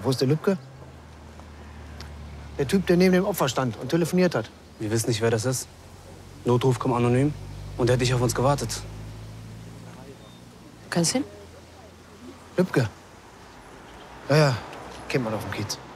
Wo ist der Lübcke? Der Typ, der neben dem Opfer stand und telefoniert hat. Wir wissen nicht, wer das ist. Notruf kommt anonym und er hat nicht auf uns gewartet. Kannst hin? Lübcke. Ja, kennt man auf dem Kiez.